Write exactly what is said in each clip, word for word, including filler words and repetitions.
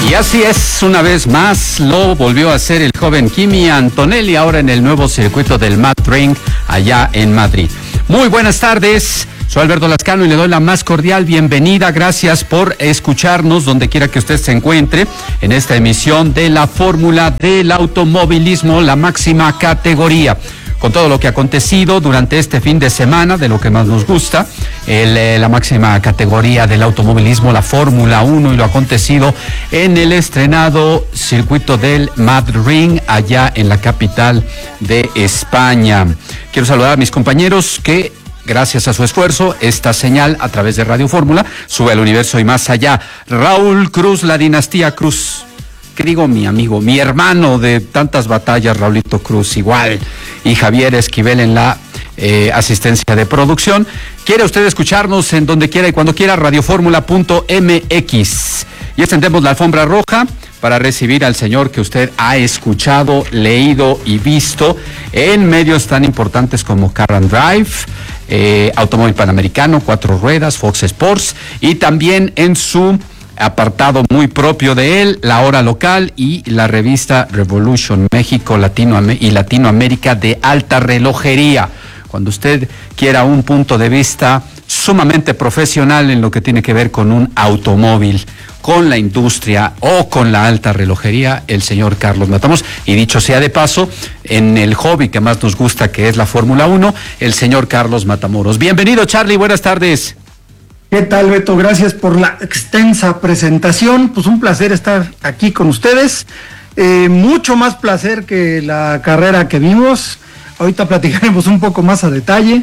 Y así es, una vez más lo volvió a hacer el joven Kimi Antonelli, ahora en el nuevo circuito del Mad Ring allá en Madrid. Muy buenas tardes, soy Alberto Lascano y le doy la más cordial bienvenida. Gracias por escucharnos donde quiera que usted se encuentre en esta emisión de la Fórmula del Automovilismo, la máxima categoría. Con todo lo que ha acontecido durante este fin de semana, de lo que más nos gusta, el, eh, la máxima categoría del automovilismo, la Fórmula uno, y lo acontecido en el estrenado circuito del Mad Ring, allá en la capital de España. Quiero saludar a mis compañeros que, gracias a su esfuerzo, esta señal a través de Radio Fórmula sube al universo y más allá. Raúl Cruz, la dinastía Cruz. ¿Qué digo, mi amigo, mi hermano de tantas batallas, Raulito Cruz, igual, y Javier Esquivel en la eh, asistencia de producción? ¿Quiere usted escucharnos en donde quiera y cuando quiera? radioformula punto m x. Y extendemos la alfombra roja para recibir al señor que usted ha escuchado, leído y visto en medios tan importantes como Car and Drive, eh, Automóvil Panamericano, Cuatro Ruedas, Fox Sports, y también en su apartado muy propio de él, La Hora Local y la revista Revolution México Latino y Latinoamérica de alta relojería. Cuando usted quiera un punto de vista sumamente profesional en lo que tiene que ver con un automóvil, con la industria o con la alta relojería, el señor Carlos Matamoros. Y dicho sea de paso, en el hobby que más nos gusta, que es la Fórmula uno, el señor Carlos Matamoros. Bienvenido, Charlie, buenas tardes. ¿Qué tal, Beto? Gracias por la extensa presentación. Pues un placer estar aquí con ustedes. Eh, mucho más placer que la carrera que vimos. Ahorita platicaremos un poco más a detalle,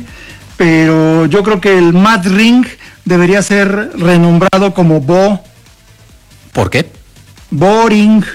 pero yo creo que el Mad Ring debería ser renombrado como Bo. ¿Por qué? Boring.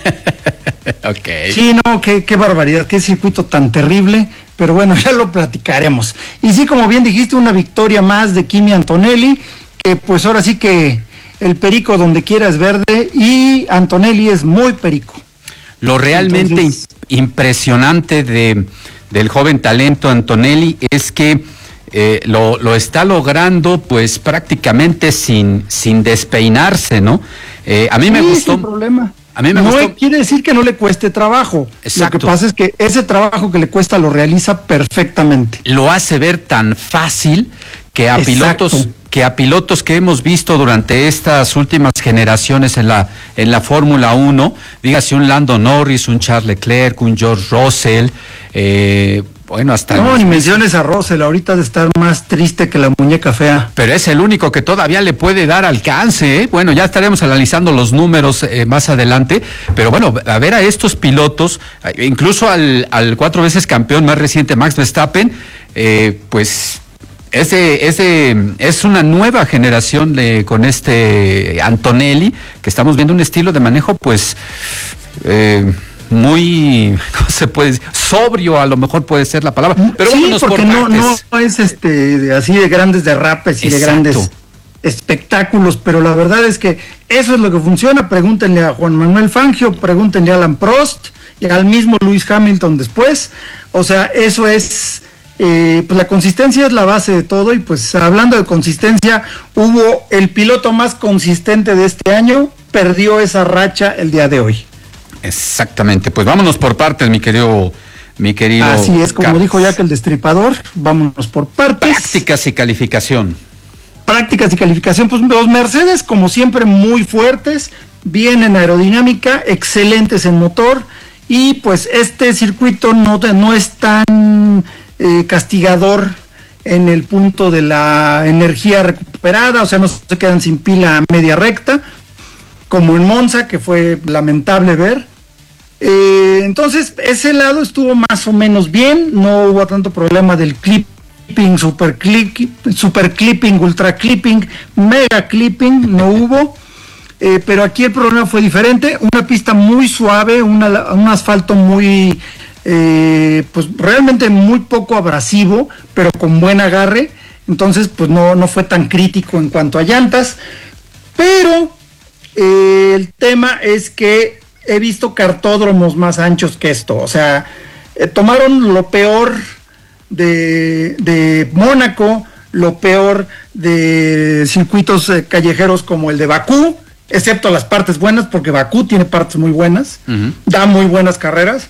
Ok. Sí, no, qué, qué barbaridad, qué circuito tan terrible, pero bueno, ya lo platicaremos. Y sí, como bien dijiste, una victoria más de Kimi Antonelli, que pues ahora sí que el perico donde quiera es verde, y Antonelli es muy perico. Lo realmente Entonces... impresionante de, del joven talento Antonelli es que eh, lo, lo está logrando pues prácticamente sin, sin despeinarse, ¿no? Eh, a mí sí, me gustó. Sin problema. A mí me no gustó. Quiere decir que no le cueste trabajo. Exacto. Lo que pasa es que ese trabajo que le cuesta lo realiza perfectamente. Lo hace ver tan fácil que a Exacto. pilotos que a pilotos que hemos visto durante estas últimas generaciones en la en la Fórmula uno, dígase un Lando Norris, un Charles Leclerc, un George Russell, eh, bueno, hasta... No, ni menciones a Russell, ahorita de estar más triste que la muñeca fea. Pero es el único que todavía le puede dar alcance, ¿eh? Bueno, ya estaremos analizando los números eh, más adelante, pero bueno, a ver a estos pilotos, incluso al, al cuatro veces campeón más reciente, Max Verstappen, eh, pues... Ese, ese, es una nueva generación de con este Antonelli, que estamos viendo un estilo de manejo, pues, eh, muy, ¿cómo se puede decir? Sobrio, a lo mejor puede ser la palabra. Pero sí, vámonos porque por no, partes. no es este de, así de grandes derrapes y Exacto. de grandes espectáculos, pero la verdad es que eso es lo que funciona. Pregúntenle a Juan Manuel Fangio, pregúntenle a Alan Prost y al mismo Lewis Hamilton después. O sea, eso es... Eh, pues la consistencia es la base de todo, y pues hablando de consistencia, hubo el piloto más consistente de este año, perdió esa racha el día de hoy. Exactamente, pues vámonos por partes, mi querido, mi querido. Así es, como Carlos. dijo Jack el Destripador, vámonos por partes. Prácticas y calificación. Prácticas y calificación, pues los Mercedes, como siempre, muy fuertes, bien en aerodinámica, excelentes en motor, y pues este circuito no, no es tan eh, castigador en el punto de la energía recuperada, o sea, no se quedan sin pila a media recta, como en Monza, que fue lamentable ver. Eh, entonces, ese lado estuvo más o menos bien, no hubo tanto problema del clipping, super, clip, super clipping, ultra clipping, mega clipping, no hubo. Eh, pero aquí el problema fue diferente, una pista muy suave, una, un asfalto muy, eh, pues realmente muy poco abrasivo, pero con buen agarre, entonces pues no, no fue tan crítico en cuanto a llantas, pero eh, el tema es que he visto cartódromos más anchos que esto, o sea, eh, tomaron lo peor de, de Mónaco, lo peor de circuitos eh, callejeros como el de Bakú, excepto las partes buenas, porque Bakú tiene partes muy buenas, Uh-huh. da muy buenas carreras.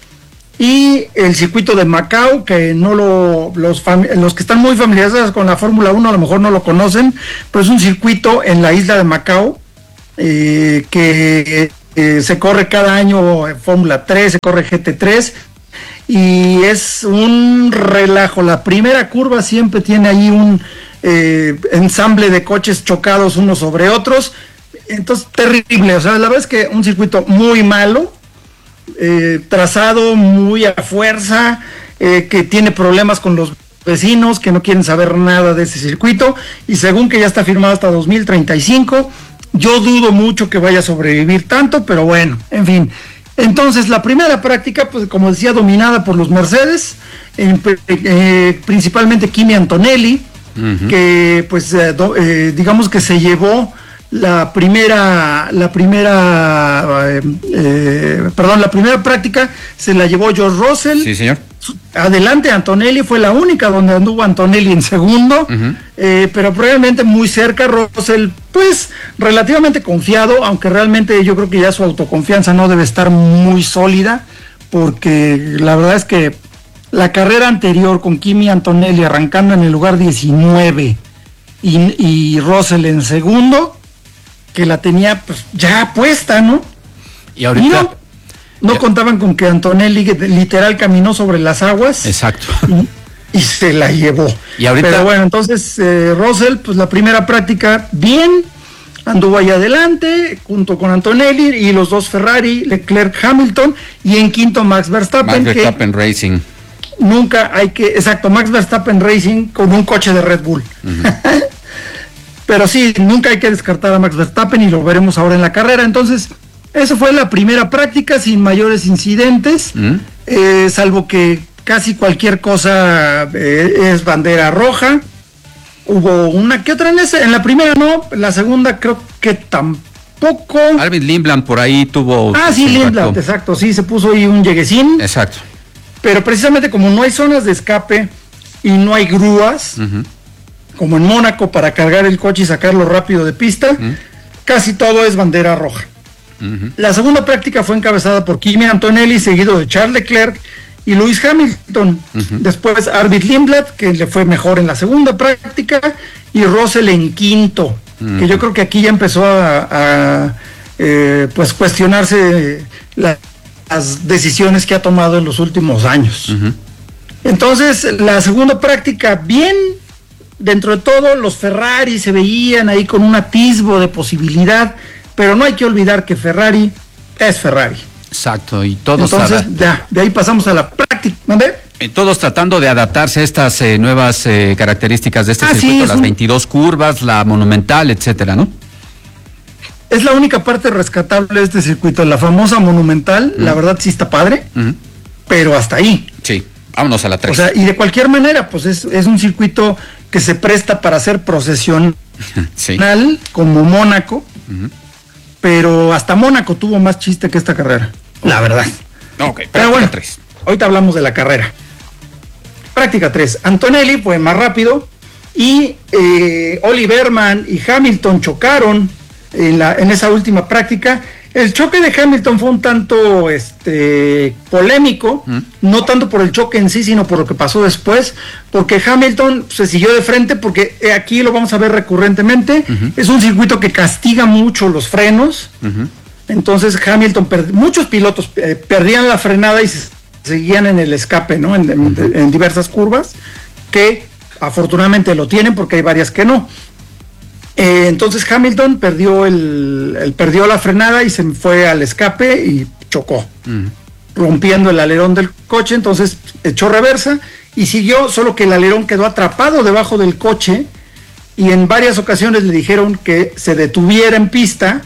Y el circuito de Macao, que no lo, los, fam, los que están muy familiarizados con la Fórmula uno a lo mejor no lo conocen, pero es un circuito en la isla de Macao, eh, que eh, se corre cada año en Fórmula tres, se corre G T tres, y es un relajo. La primera curva siempre tiene ahí un eh, ensamble de coches chocados unos sobre otros, entonces terrible. O sea, la verdad es que un circuito muy malo, eh, trazado muy a fuerza, eh, que tiene problemas con los vecinos que no quieren saber nada de ese circuito, y según que ya está firmado hasta dos mil treinta y cinco, yo dudo mucho que vaya a sobrevivir tanto, pero bueno, en fin. Entonces la primera práctica, pues como decía, dominada por los Mercedes, en, eh, principalmente Kimi Antonelli, uh-huh. que pues eh, do, eh, digamos que se llevó la primera, la primera, eh, eh, perdón, la primera práctica se la llevó George Russell. Sí, señor. Adelante Antonelli, fue la única donde anduvo Antonelli en segundo, uh-huh. eh, pero probablemente muy cerca. Russell, pues relativamente confiado, aunque realmente yo creo que ya su autoconfianza no debe estar muy sólida, porque la verdad es que la carrera anterior con Kimi Antonelli arrancando en el lugar diecinueve y, y Russell en segundo, que la tenía pues ya puesta, ¿no? Y ahorita... Mira, no ya. Contaban con que Antonelli literal caminó sobre las aguas. Exacto. Y, y se la llevó. Y ahorita... Pero bueno, entonces eh, Russell, pues la primera práctica bien, anduvo ahí adelante junto con Antonelli y los dos Ferrari, Leclerc, Hamilton, y en quinto Max Verstappen. Max Verstappen que Racing. Nunca hay que, exacto, Max Verstappen Racing con un coche de Red Bull. Uh-huh. Pero sí, nunca hay que descartar a Max Verstappen y lo veremos ahora en la carrera. Entonces, esa fue la primera práctica sin mayores incidentes, ¿Mm? eh, salvo que casi cualquier cosa eh, es bandera roja. Hubo una que otra en ese, en la primera no, la segunda creo que tampoco. Arvid Lindblad por ahí tuvo... Ah, sí, Lindblad, exacto, sí, se puso ahí un lleguesín. Exacto. Pero precisamente como no hay zonas de escape y no hay grúas, uh-huh. como en Mónaco para cargar el coche y sacarlo rápido de pista, uh-huh. casi todo es bandera roja. Uh-huh. La segunda práctica fue encabezada por Kimi Antonelli, seguido de Charles Leclerc y Lewis Hamilton. Uh-huh. Después Arvid Lindblad, que le fue mejor en la segunda práctica, y Russell en quinto, uh-huh. que yo creo que aquí ya empezó a, a eh, pues cuestionarse la, las decisiones que ha tomado en los últimos años. Uh-huh. Entonces, la segunda práctica, bien, dentro de todo, los Ferrari se veían ahí con un atisbo de posibilidad, pero no hay que olvidar que Ferrari es Ferrari. Exacto, y todos... Entonces, ya, de ahí pasamos a la práctica. ¿Vale? Y todos tratando de adaptarse a estas eh, nuevas eh, características de este ah, circuito, sí, las un... veintidós curvas, la monumental, etcétera, ¿no? Es la única parte rescatable de este circuito, la famosa monumental, mm. la verdad sí está padre, mm. pero hasta ahí. Sí, vámonos a la tres. O sea, y de cualquier manera, pues es, es un circuito que se presta para hacer procesional, sí. como Mónaco, mm. pero hasta Mónaco tuvo más chiste que esta carrera, oh. la verdad. Ok, pero, pero bueno, tres. Ahorita hablamos de la carrera. Práctica tres. Antonelli fue más rápido y eh, Oliverman y Hamilton chocaron en, la, en esa última práctica. El choque de Hamilton fue un tanto este, polémico, ¿Mm? no tanto por el choque en sí, sino por lo que pasó después, porque Hamilton se siguió de frente, porque aquí lo vamos a ver recurrentemente, uh-huh. es un circuito que castiga mucho los frenos, uh-huh. entonces Hamilton, per- muchos pilotos eh, perdían la frenada y se seguían en el escape, ¿no? En, en, uh-huh. en diversas curvas, que afortunadamente lo tienen porque hay varias que no. Eh, entonces Hamilton perdió el, el perdió la frenada y se fue al escape y chocó, uh-huh. rompiendo el alerón del coche. Entonces echó reversa y siguió, solo que el alerón quedó atrapado debajo del coche y en varias ocasiones le dijeron que se detuviera en pista,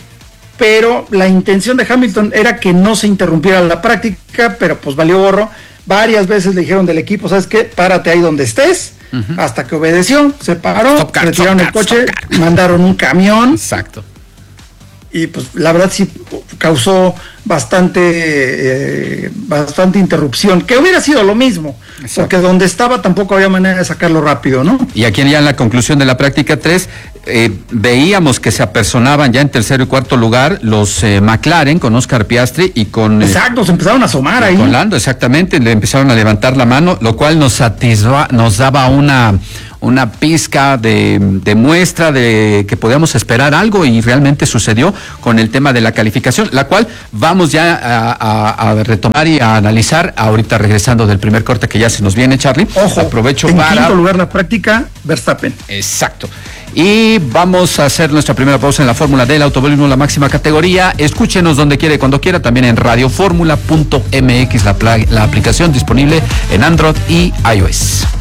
pero la intención de Hamilton era que no se interrumpiera la práctica, pero pues valió gorro. Varias veces le dijeron del equipo, ¿sabes qué? Párate ahí donde estés, uh-huh. hasta que obedeció, se paró, car, retiraron el coche, mandaron un camión. Exacto. y pues la verdad sí causó bastante eh, bastante interrupción, que hubiera sido lo mismo. Exacto. Porque donde estaba tampoco había manera de sacarlo rápido, ¿no? Y aquí ya en la conclusión de la práctica tres, eh, veíamos que se apersonaban ya en tercero y cuarto lugar los eh, McLaren con Oscar Piastri y con... Exacto, eh, se empezaron a asomar ahí. Con Lando, exactamente, le empezaron a levantar la mano, lo cual nos satisfa, nos daba una... una pizca de, de muestra de que podíamos esperar algo, y realmente sucedió con el tema de la calificación, la cual vamos ya a, a, a retomar y a analizar ahorita regresando del primer corte que ya se nos viene, Charlie. Ojo, aprovecho en para... quinto lugar la práctica, Verstappen. Exacto. Y vamos a hacer nuestra primera pausa en la fórmula del automovilismo, la máxima categoría. Escúchenos donde quiera y cuando quiera, también en radioformula punto m x, la, la aplicación disponible en Android y iOS.